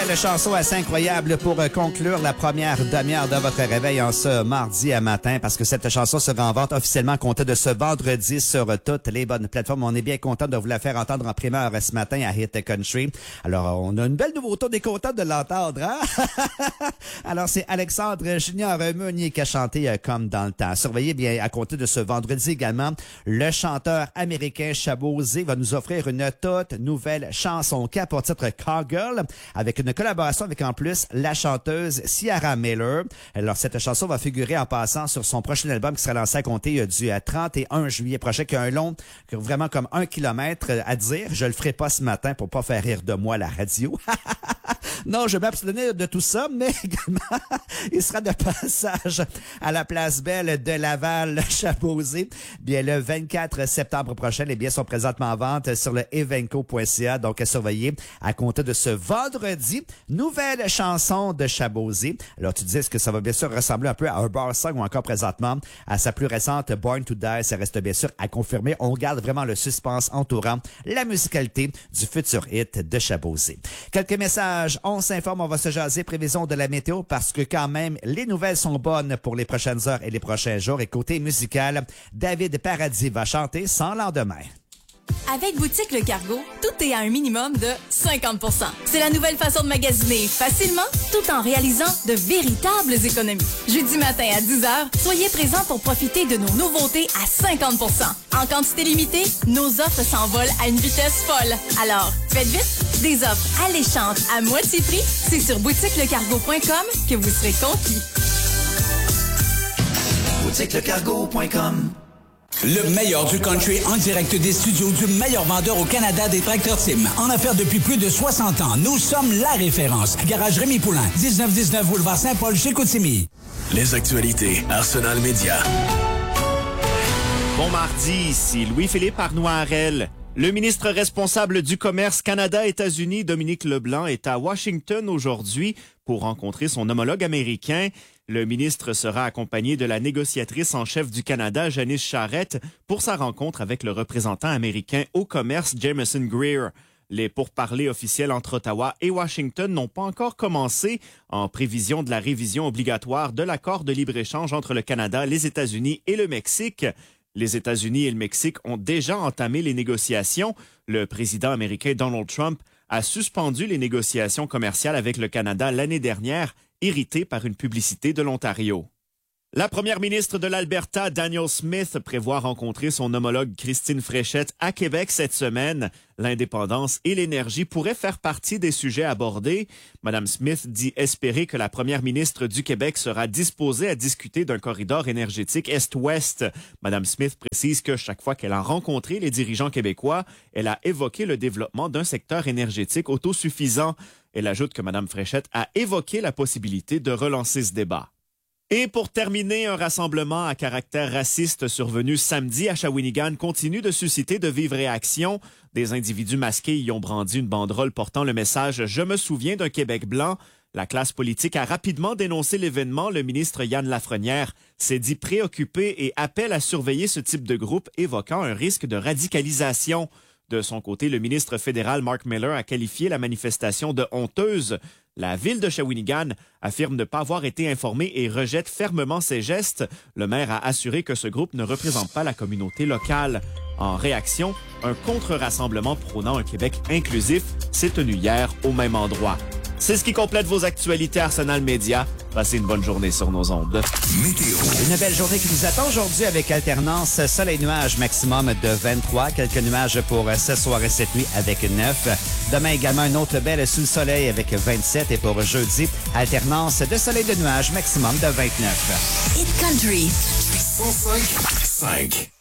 Belle chanson assez incroyable pour conclure la première demi-heure de votre réveil en ce mardi à matin, parce que cette chanson sera en vente officiellement à compter de ce vendredi sur toutes les bonnes plateformes. On est bien content de vous la faire entendre en primeur ce matin à Hit Country. Alors, on a une belle nouveauté, on est content de l'entendre, hein? Alors, c'est Alexandre Junior Meunier qui a chanté Comme dans le temps. Surveillez bien, à compter de ce vendredi également, le chanteur américain Shaboozey va nous offrir une toute nouvelle chanson qui a pour titre Cowgirl, avec une collaboration avec en plus la chanteuse Ciara Miller. Alors, cette chanson va figurer en passant sur son prochain album qui sera lancé à compter du 31 juillet prochain, qui a un long, vraiment comme 1 kilomètre à dire. Je le ferai pas ce matin pour pas faire rire de moi à la radio. Non, je vais m'abstenir de tout ça, mais également, il sera de passage à la Place Belle de Laval, Shaboozey. Bien, le 24 septembre prochain, les billets sont présentement en vente sur le evenco.ca. Donc, à surveiller à compter de ce vendredi. Nouvelle chanson de Shaboozey. Alors, tu disais que ça va bien sûr ressembler un peu à un bar song ou encore présentement à sa plus récente Born to Die. Ça reste bien sûr à confirmer. On garde vraiment le suspense entourant la musicalité du futur hit de Shaboozey. Quelques messages. On s'informe, on va se jaser prévision de la météo parce que quand même, les nouvelles sont bonnes pour les prochaines heures et les prochains jours. Et côté musical, David Paradis va chanter Sans lendemain. Avec Boutique Le Cargo, tout est à un minimum de 50%. C'est la nouvelle façon de magasiner facilement, tout en réalisant de véritables économies. Jeudi matin à 10h, soyez présents pour profiter de nos nouveautés à 50%. En quantité limitée, nos offres s'envolent à une vitesse folle. Alors, faites vite, des offres alléchantes à moitié prix, c'est sur boutiquelecargo.com que vous serez conquis. boutiquelecargo.com. Le meilleur du country en direct des studios du meilleur vendeur au Canada des tracteurs Tim. En affaires depuis plus de 60 ans, nous sommes la référence. Garage Rémi Poulain, 1919 Boulevard Saint-Paul chez Chicoutimi. Les actualités Arsenal Média. Bon mardi, ici Louis-Philippe Arnoirel. Le ministre responsable du commerce Canada-États-Unis, Dominique Leblanc, est à Washington aujourd'hui pour rencontrer son homologue américain. Le ministre sera accompagné de la négociatrice en chef du Canada, Janice Charette, pour sa rencontre avec le représentant américain au commerce, Jameson Greer. Les pourparlers officiels entre Ottawa et Washington n'ont pas encore commencé en prévision de la révision obligatoire de l'accord de libre-échange entre le Canada, les États-Unis et le Mexique. Les États-Unis et le Mexique ont déjà entamé les négociations. Le président américain Donald Trump a suspendu les négociations commerciales avec le Canada l'année dernière, irrité par une publicité de l'Ontario. La première ministre de l'Alberta, Danielle Smith, prévoit rencontrer son homologue Christine Fréchette à Québec cette semaine. L'indépendance et l'énergie pourraient faire partie des sujets abordés. Madame Smith dit espérer que la première ministre du Québec sera disposée à discuter d'un corridor énergétique Est-Ouest. Madame Smith précise que chaque fois qu'elle a rencontré les dirigeants québécois, elle a évoqué le développement d'un secteur énergétique autosuffisant. Elle ajoute que Madame Fréchette a évoqué la possibilité de relancer ce débat. Et pour terminer, un rassemblement à caractère raciste survenu samedi à Shawinigan continue de susciter de vives réactions. Des individus masqués y ont brandi une banderole portant le message « Je me souviens d'un Québec blanc ». La classe politique a rapidement dénoncé l'événement. Le ministre Yann Lafrenière s'est dit préoccupé et appelle à surveiller ce type de groupe, évoquant un risque de radicalisation. De son côté, le ministre fédéral Mark Miller a qualifié la manifestation de honteuse. La ville de Shawinigan affirme ne pas avoir été informée et rejette fermement ces gestes. Le maire a assuré que ce groupe ne représente pas la communauté locale. En réaction, un contre-rassemblement prônant un Québec inclusif s'est tenu hier au même endroit. C'est ce qui complète vos actualités Arsenal Média. Passez une bonne journée sur nos ondes. Météo. Une belle journée qui nous attend aujourd'hui avec alternance soleil-nuage maximum de 23. Quelques nuages pour ce soir et cette nuit avec 9. Demain également une autre belle sous le soleil avec 27. Et pour jeudi, alternance de soleil de nuages maximum de 29. Hit Country. 105.5.